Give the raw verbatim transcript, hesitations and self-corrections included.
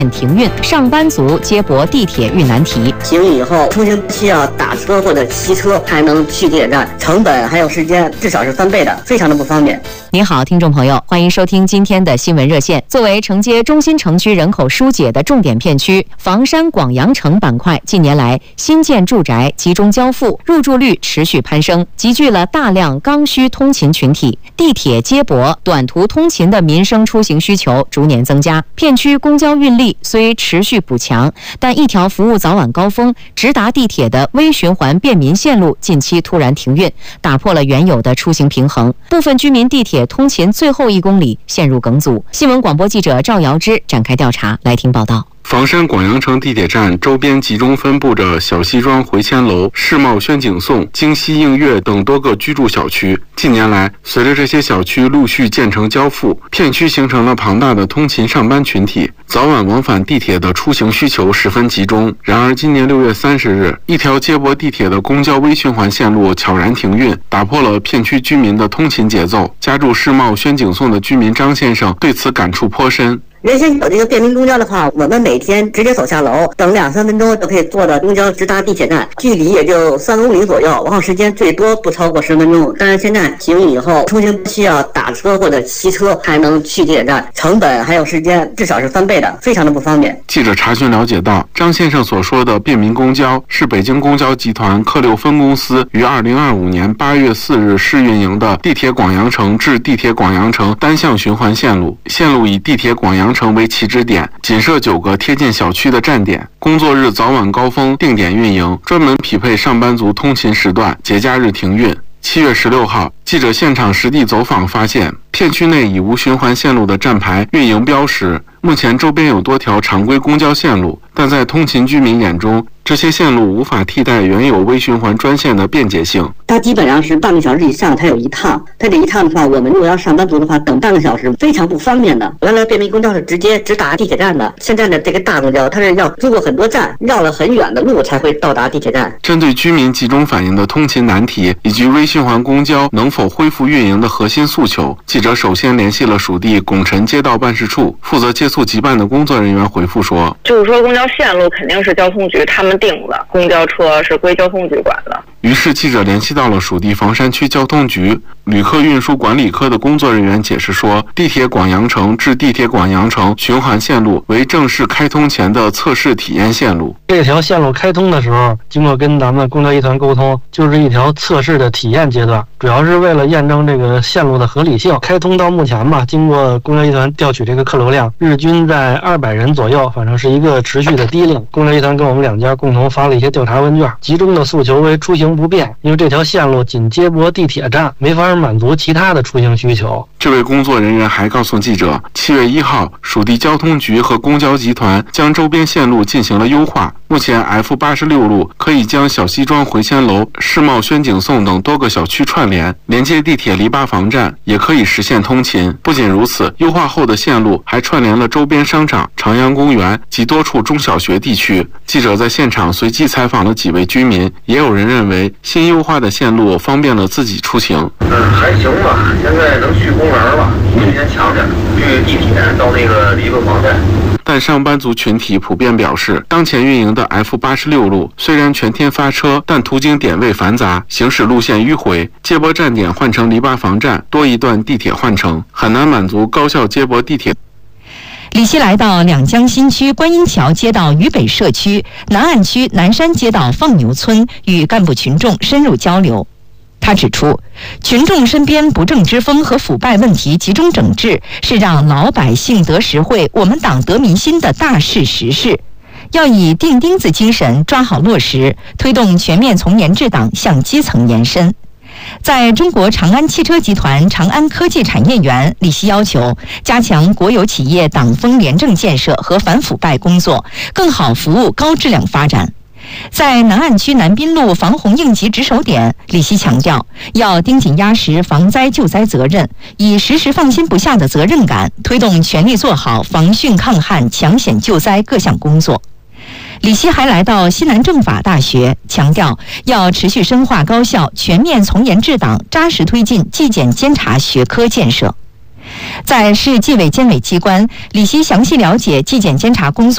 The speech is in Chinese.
停运，上班族接驳地铁遇难题。 停运以后，出行需要打车或者骑车才能去地铁站，成本还有时间至少是翻倍的，非常的不方便。 您好，听众朋友，欢迎收听今天的新闻热线。作为承接中心城区人口疏解的重点片区，房山广阳城板块近年来新建住宅集中交付，入住率持续攀升，集聚了大量刚需通勤群体，地铁接驳、短途通勤的民生出行需求逐年增加。片区公交运力虽持续补强，但一条服务早晚高峰直达地铁的微循环便民线路近期突然停运，打破了原有的出行平衡，部分居民地铁通勤最后一公里陷入梗阻。新闻广播记者赵瑶芝展开调查，来听报道。 房山广阳城地铁站周边集中分布着小西庄回迁楼、世贸轩景颂、京西映月等多个居住小区。近年来，随着这些小区陆续建成交付，片区形成了庞大的通勤上班群体，早晚往返地铁的出行需求十分集中。然而，今年六月三十日，一条接驳地铁的公交微循环线路悄然停运，打破了片区居民的通勤节奏。家住世贸轩景颂的居民张先生对此感触颇深。 原先有这个便民公交的话，我们每天直接走下楼，等两三分钟就可以坐到公交直达地铁站，距离也就三公里左右，往往时间最多不超过十分钟。但是现在停运以后，出行需要打车或者骑车才能去地铁站，成本还有时间至少是翻倍的，非常的不方便。 记者查询了解到，张先生所说的便民公交是北京公交集团客六分公司于二零二五年八月四日试运营的地铁广阳城至地铁广阳城单向循环线路，线路以地铁广阳城为起止点，仅设九个贴近小区的站点，工作日早晚高峰定点运营，专门匹配上班族通勤时段，节假日停运。七月十六号，记者现场实地走访发现，片区内已无循环线路的站牌运营标识。目前周边有多条常规公交线路，但在通勤居民眼中，这些线路无法替代原有微循环专线的便捷性。 它基本上是半个小时以上它有一趟，它这一趟的话，我们如果要上班族的话，等半个小时非常不方便的。原来便民公交是直接直达地铁站的，现在的这个大公交它是要经过很多站，绕了很远的路才会到达地铁站。 针对居民集中反映的通勤难题以及微循环公交能否恢复运营的核心诉求，记者首先联系了属地拱辰街道办事处负责接促急办的工作人员回复说， 就是说公交线路肯定是交通局他们定的，公交车是归交通局管的。 于是记者联系到了属地房山区交通局旅客运输管理科的工作人员解释说，地铁广阳城至地铁广阳城循环线路为正式开通前的测试体验线路。 这条线路开通的时候，经过跟咱们公交集团沟通，就是一条测试的体验阶段，主要是为了验证这个线路的合理性。开通到目前吧，经过公交集团调取这个客流量，日均在二百人左右，反正是一个持续的低量。公交集团跟我们两家共同发了一些调查问卷，集中的诉求为出行不便，因为这条线路仅接驳地铁站，没法满足其他的出行需求。 这位工作人员还告诉记者，七月一号，属地交通局和公交集团将周边线路进行了优化。目前 F 八十六 路可以将小西庄回迁楼、世贸轩景颂等多个小区串联，连接地铁篱笆房站，也可以实现通勤。不仅如此，优化后的线路还串联了周边商场、长阳公园及多处中小学地区。记者在现场随机采访了几位居民，也有人认为新优化的线路方便了自己出行。 嗯，还行吧，现在能去公园了，比之前强点，去地铁到那个篱笆房站。 但上班族群体普遍表示，当前运营的 F 八十六 路虽然全天发车，但途经点位繁杂，行驶路线迂回，接驳站点换成篱笆房站，多一段地铁换乘，很难满足高效接驳地铁。 李希来到两江新区观音桥街道渝北社区、南岸区南山街道放牛村，与干部群众深入交流。他指出，群众身边不正之风和腐败问题集中整治，是让老百姓得实惠、我们党得民心的大事实事。要以钉钉子精神抓好落实，推动全面从严治党向基层延伸。在中国长安汽车集团长安科技产业园，李希要求加强国有企业党风廉政建设和反腐败工作，更好服务高质量发展。在南岸区南滨路防洪应急值守点，李希强调，要盯紧压实防灾救灾责任，以时时放心不下的责任感，推动全力做好防汛抗旱、抢险救灾各项工作。李希还来到西南政法大学，强调要持续深化高效、全面从严治党，扎实推进纪检监察学科建设。在市纪委监委机关，李希详细了解纪检监察工作